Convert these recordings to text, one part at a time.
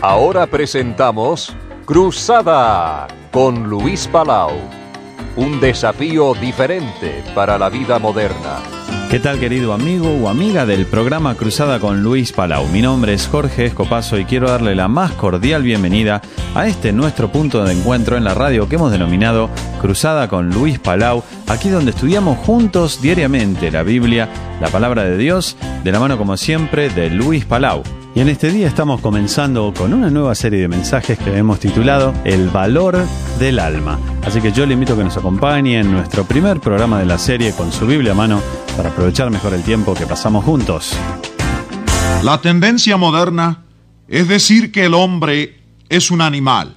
Ahora presentamos Cruzada con Luis Palau. Un desafío diferente para la vida moderna. ¿Qué tal, querido amigo o amiga del programa Cruzada con Luis Palau? Mi nombre es Jorge Escopazo y quiero darle la más cordial bienvenida a este nuestro punto de encuentro en la radio que hemos denominado Cruzada con Luis Palau, aquí donde estudiamos juntos diariamente la Biblia, la palabra de Dios, de la mano como siempre de Luis Palau. Y en este día estamos comenzando con una nueva serie de mensajes que hemos titulado El valor del alma. Así que yo le invito a que nos acompañe en nuestro primer programa de la serie con su Biblia a mano para aprovechar mejor el tiempo que pasamos juntos. La tendencia moderna es decir que el hombre es un animal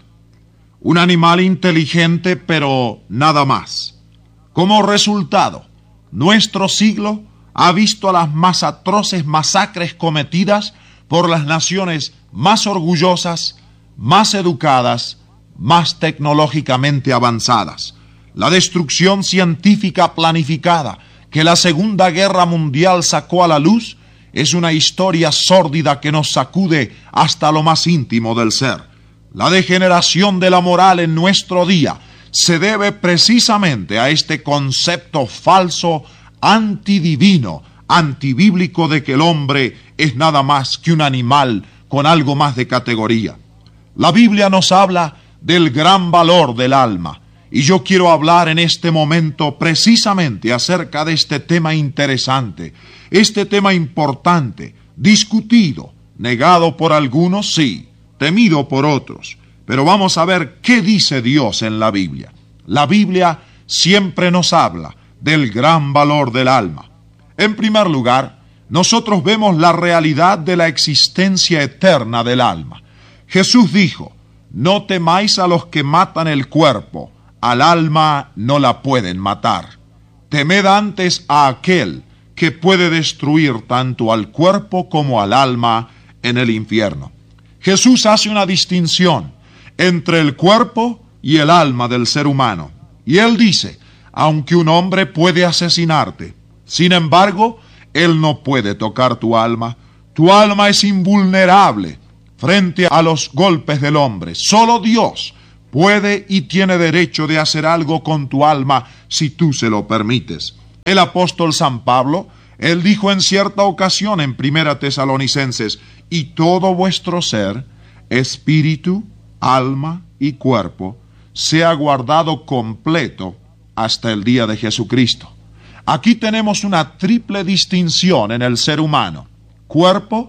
inteligente, pero nada más. Como resultado, nuestro siglo ha visto las más atroces masacres cometidas por las naciones más orgullosas, más educadas, más tecnológicamente avanzadas. La destrucción científica planificada que la Segunda Guerra Mundial sacó a la luz es una historia sórdida que nos sacude hasta lo más íntimo del ser. La degeneración de la moral en nuestro día se debe precisamente a este concepto falso, antidivino, antibíblico de que el hombre es nada más que un animal con algo más de categoría. La Biblia nos habla del gran valor del alma, y yo quiero hablar en este momento precisamente acerca de este tema interesante, este tema importante, discutido, negado por algunos, sí, temido por otros, pero vamos a ver qué dice Dios en la Biblia. La Biblia siempre nos habla del gran valor del alma. En primer lugar, nosotros vemos la realidad de la existencia eterna del alma. Jesús dijo: no temáis a los que matan el cuerpo, al alma no la pueden matar. Temed antes a aquel que puede destruir tanto al cuerpo como al alma en el infierno. Jesús hace una distinción entre el cuerpo y el alma del ser humano. Y él dice: aunque un hombre puede asesinarte, sin embargo, él no puede tocar tu alma. Tu alma es invulnerable frente a los golpes del hombre. Solo Dios puede y tiene derecho de hacer algo con tu alma si tú se lo permites. El apóstol San Pablo, él dijo en cierta ocasión en 1 Tesalonicenses: y todo vuestro ser, espíritu, alma y cuerpo, sea guardado completo hasta el día de Jesucristo. Aquí tenemos una triple distinción en el ser humano: cuerpo,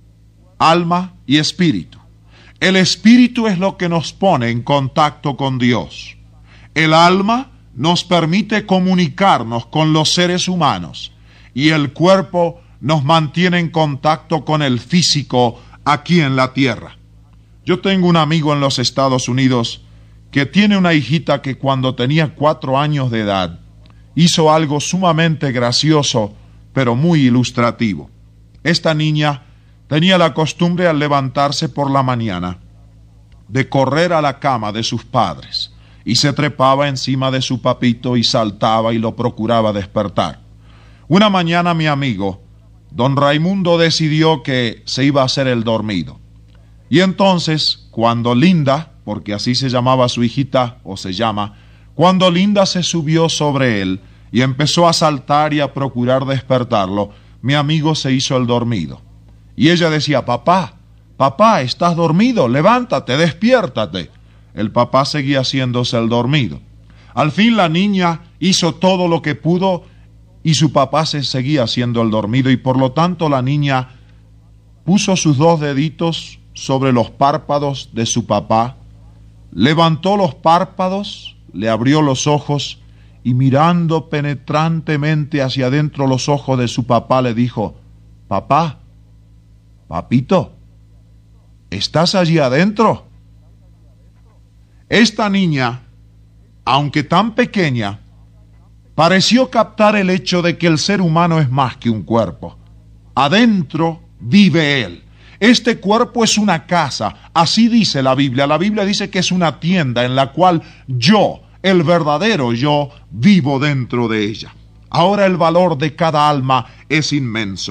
alma y espíritu. El espíritu es lo que nos pone en contacto con Dios. El alma nos permite comunicarnos con los seres humanos y el cuerpo nos mantiene en contacto con el físico aquí en la tierra. Yo tengo un amigo en los Estados Unidos que tiene una hijita que cuando tenía 4 años de edad hizo algo sumamente gracioso, pero muy ilustrativo. Esta niña tenía la costumbre al levantarse por la mañana de correr a la cama de sus padres y se trepaba encima de su papito y saltaba y lo procuraba despertar. Una mañana mi amigo, don Raimundo, decidió que se iba a hacer el dormido. Y entonces, cuando Linda, porque así se llamaba su hijita, o se llama, cuando Linda se subió sobre él y empezó a saltar y a procurar despertarlo, mi amigo se hizo el dormido. Y ella decía: papá, ¿estás dormido? Levántate, despiértate. El papá seguía haciéndose el dormido. Al fin la niña hizo todo lo que pudo y su papá se seguía haciendo el dormido, y por lo tanto la niña puso sus 2 deditos sobre los párpados de su papá, levantó los párpados, le abrió los ojos y mirando penetrantemente hacia adentro los ojos de su papá le dijo: papá, papito, ¿estás allí adentro? Esta niña, aunque tan pequeña, pareció captar el hecho de que el ser humano es más que un cuerpo. Adentro vive él. Este cuerpo es una casa, así dice la Biblia. La Biblia dice que es una tienda en la cual yo, el verdadero yo, vivo dentro de ella. Ahora el valor de cada alma es inmenso.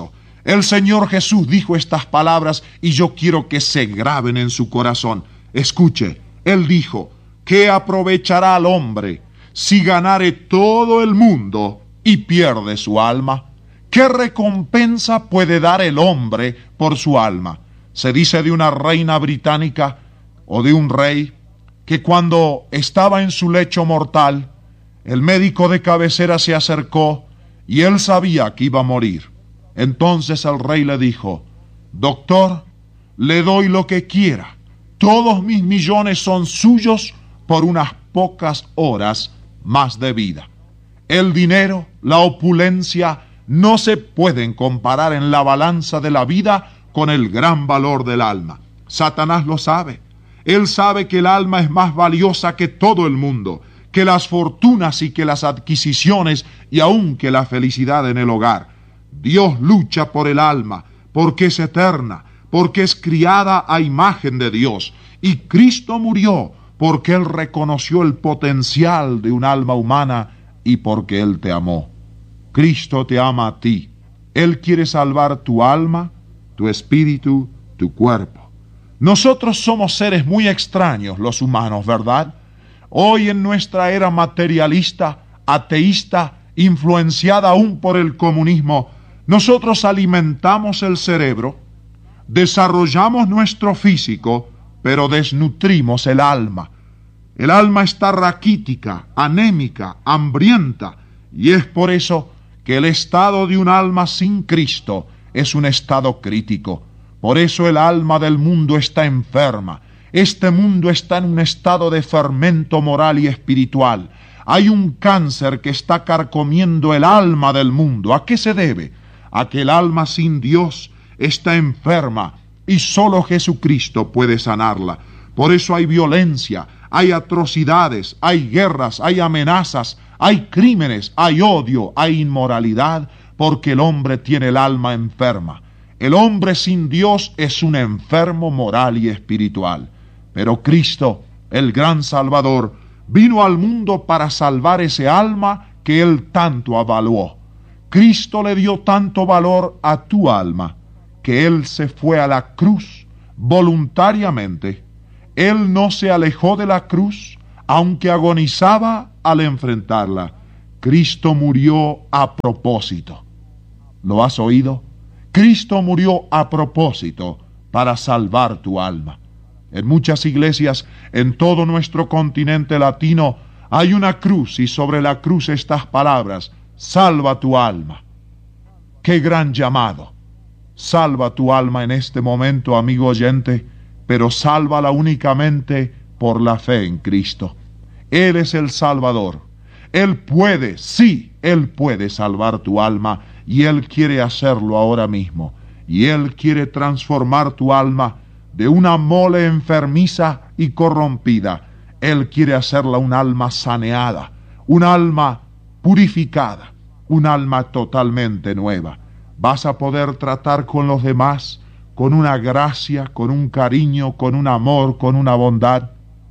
El Señor Jesús dijo estas palabras y yo quiero que se graben en su corazón. Escuche, Él dijo: ¿qué aprovechará al hombre si ganare todo el mundo y pierde su alma? ¿Qué recompensa puede dar el hombre por su alma? Se dice de una reina británica o de un rey que cuando estaba en su lecho mortal, el médico de cabecera se acercó y él sabía que iba a morir. Entonces el rey le dijo: doctor, le doy lo que quiera. Todos mis millones son suyos por unas pocas horas más de vida. El dinero, la opulencia, no se pueden comparar en la balanza de la vida con el gran valor del alma. Satanás lo sabe. Él sabe que el alma es más valiosa que todo el mundo, que las fortunas y que las adquisiciones y aun que la felicidad en el hogar. Dios lucha por el alma, porque es eterna, porque es criada a imagen de Dios. Y Cristo murió porque Él reconoció el potencial de un alma humana y porque Él te amó. Cristo te ama a ti. Él quiere salvar tu alma, tu espíritu, tu cuerpo. Nosotros somos seres muy extraños, los humanos, ¿verdad? Hoy en nuestra era materialista, ateísta, influenciada aún por el comunismo, nosotros alimentamos el cerebro, desarrollamos nuestro físico, pero desnutrimos el alma. El alma está raquítica, anémica, hambrienta, y es por eso que el estado de un alma sin Cristo es un estado crítico. Por eso el alma del mundo está enferma. Este mundo está en un estado de fermento moral y espiritual. Hay un cáncer que está carcomiendo el alma del mundo. ¿A qué se debe? A que el alma sin Dios está enferma y solo Jesucristo puede sanarla. Por eso hay violencia, hay atrocidades, hay guerras, hay amenazas, hay crímenes, hay odio, hay inmoralidad, porque el hombre tiene el alma enferma. El hombre sin Dios es un enfermo moral y espiritual. Pero Cristo, el gran Salvador, vino al mundo para salvar ese alma que Él tanto avaluó. Cristo le dio tanto valor a tu alma que Él se fue a la cruz voluntariamente. Él no se alejó de la cruz, aunque agonizaba al enfrentarla. Cristo murió a propósito. ¿Lo has oído? Cristo murió a propósito para salvar tu alma. En muchas iglesias en todo nuestro continente latino hay una cruz y sobre la cruz estas palabras: salva tu alma. ¡Qué gran llamado! Salva tu alma en este momento, amigo oyente, pero sálvala únicamente por la fe en Cristo. Él es el Salvador. Él puede, sí, Él puede salvar tu alma y Él quiere hacerlo ahora mismo. Y Él quiere transformar tu alma de una mole enfermiza y corrompida. Él quiere hacerla un alma saneada, un alma purificada, un alma totalmente nueva. Vas a poder tratar con los demás con una gracia, con un cariño, con un amor, con una bondad.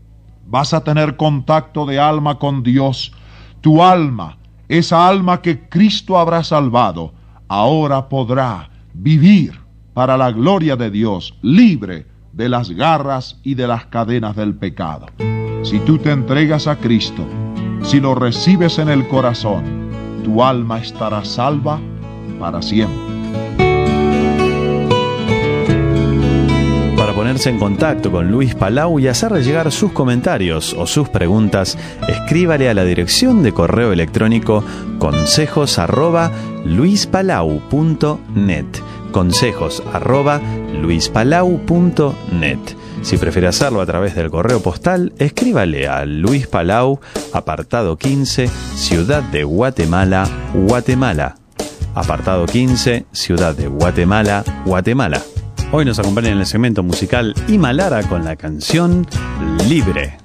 Vas a tener contacto de alma con Dios. Tu alma, esa alma que Cristo habrá salvado, ahora podrá vivir para la gloria de Dios, libre de las garras y de las cadenas del pecado. Si tú te entregas a Cristo, si lo recibes en el corazón, tu alma estará salva para siempre. Para ponerse en contacto con Luis Palau y hacerle llegar sus comentarios o sus preguntas, escríbale a la dirección de correo electrónico consejos@luispalau.net. consejos@luispalau.net. Si prefiere hacerlo a través del correo postal, escríbale a Luis Palau, apartado 15, Ciudad de Guatemala, Guatemala. Apartado 15, Ciudad de Guatemala, Guatemala. Hoy nos acompaña en el segmento musical Himalara con la canción Libre.